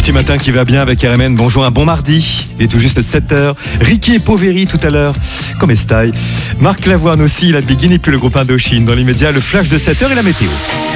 Petit matin qui va bien avec RMN. Bonjour, un bon mardi. Il est tout juste 7h. Ricky et Poveri tout à l'heure. Comme estai. Marc Lavoine aussi, la Begin et puis le groupe Indochine. Dans l'immédiat, le flash de 7h et la météo.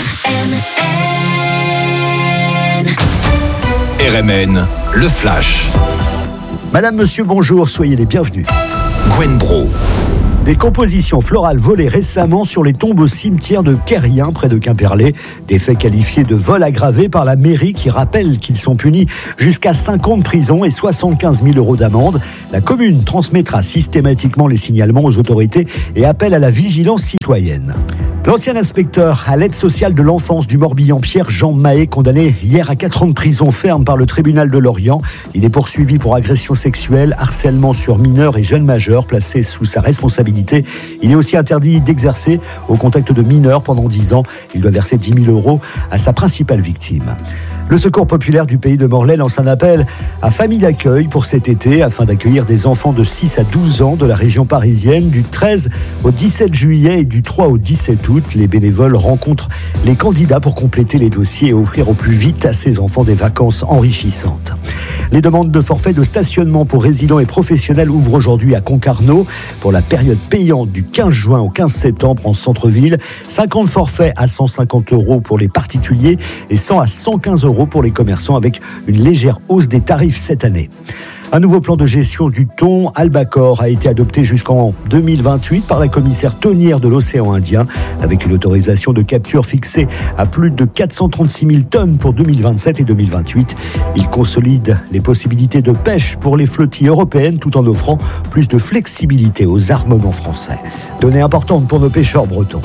RMN, le flash. Madame, monsieur, bonjour, soyez les bienvenus. Gwen Bro. Des compositions florales volées récemment sur les tombes au cimetière de Quérien, près de Quimperlé. Des faits qualifiés de vol aggravé par la mairie qui rappelle qu'ils sont punis jusqu'à 5 ans de prison et 75 000 € d'amende. La commune transmettra systématiquement les signalements aux autorités et appelle à la vigilance citoyenne. L'ancien inspecteur à l'aide sociale de l'enfance du Morbihan, Pierre-Jean Mahé, condamné hier à 4 ans de prison ferme par le tribunal de Lorient. Il est poursuivi pour agression sexuelle, harcèlement sur mineurs et jeunes majeurs placés sous sa responsabilité. Il est aussi interdit d'exercer au contact de mineurs pendant 10 ans. Il doit verser 10 000 € à sa principale victime. Le Secours populaire du pays de Morlaix lance un appel à familles d'accueil pour cet été afin d'accueillir des enfants de 6 à 12 ans de la région parisienne du 13 au 17 juillet et du 3 au 17 août. Les bénévoles rencontrent les candidats pour compléter les dossiers et offrir au plus vite à ces enfants des vacances enrichissantes. Les demandes de forfait de stationnement pour résidents et professionnels ouvrent aujourd'hui à Concarneau pour la période payante du 15 juin au 15 septembre en centre-ville. 50 forfaits à 150 € pour les particuliers et 100 à 115 € pour les commerçants avec une légère hausse des tarifs cette année. Un nouveau plan de gestion du thon albacore a été adopté jusqu'en 2028 par la commissaire tonnière de l'océan Indien avec une autorisation de capture fixée à plus de 436 000 tonnes pour 2027 et 2028. Il consolide les possibilités de pêche pour les flottilles européennes tout en offrant plus de flexibilité aux armements français. Donnée importante pour nos pêcheurs bretons.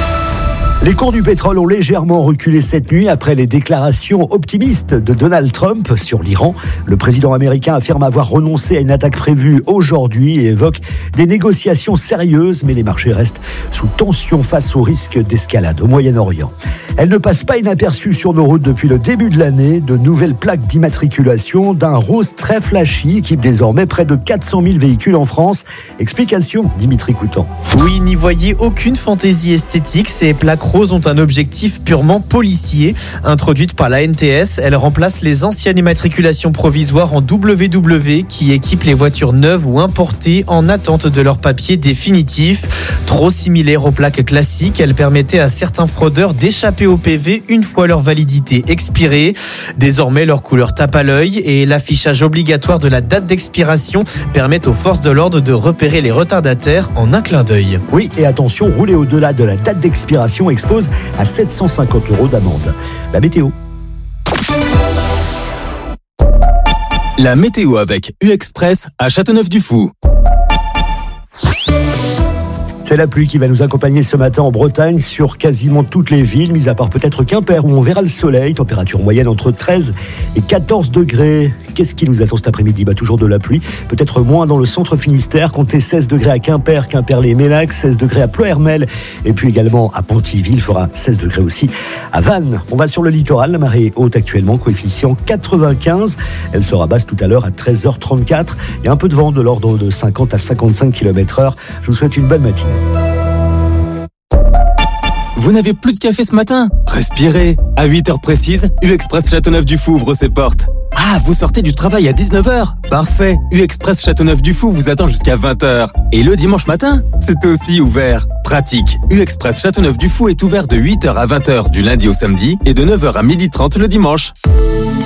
Les cours du pétrole ont légèrement reculé cette nuit après les déclarations optimistes de Donald Trump sur l'Iran. Le président américain affirme avoir renoncé à une attaque prévue aujourd'hui et évoque des négociations sérieuses, mais les marchés restent sous tension face au risque d'escalade au Moyen-Orient. Elle ne passe pas inaperçue sur nos routes depuis le début de l'année. De nouvelles plaques d'immatriculation d'un rose très flashy équipent désormais près de 400 000 véhicules en France. Explication, Dimitri Coutan. Oui, n'y voyez aucune fantaisie esthétique. Ces plaques roses ont un objectif purement policier. Introduites par la NTS, elles remplacent les anciennes immatriculations provisoires en WW qui équipent les voitures neuves ou importées en attente de leur papier définitif. Trop similaires aux plaques classiques, elles permettaient à certains fraudeurs d'échapper au PV une fois leur validité expirée. Désormais, leur couleur tape à l'œil et l'affichage obligatoire de la date d'expiration permet aux forces de l'ordre de repérer les retardataires en un clin d'œil. Oui, et attention, rouler au-delà de la date d'expiration expose à 750 € d'amende. La météo. La météo avec U-Express à Châteauneuf-du-Fou. C'est la pluie qui va nous accompagner ce matin en Bretagne sur quasiment toutes les villes, mis à part peut-être Quimper où on verra le soleil. Température moyenne entre 13 et 14 degrés. Qu'est-ce qui nous attend cet après-midi ? Toujours de la pluie, peut-être moins dans le centre Finistère. Comptez 16 degrés à Quimper, Quimperlé-Mélac, 16 degrés à Ploërmel et puis également à Pontivy, fera 16 degrés aussi à Vannes. On va sur le littoral, la marée est haute actuellement, coefficient 95. Elle sera basse tout à l'heure à 13h34. Il y a un peu de vent de l'ordre de 50 à 55 km/h. Je vous souhaite une bonne matinée. Vous n'avez plus de café ce matin ? Respirez. À 8h précises, U-Express Châteauneuf-du-Fou ouvre ses portes. Ah, vous sortez du travail à 19h ? Parfait. U-Express Châteauneuf-du-Fou vous attend jusqu'à 20h. Et le dimanche matin, c'est aussi ouvert. Pratique. U-Express Châteauneuf-du-Fou est ouvert de 8h à 20h du lundi au samedi et de 9h à 12h30 le dimanche.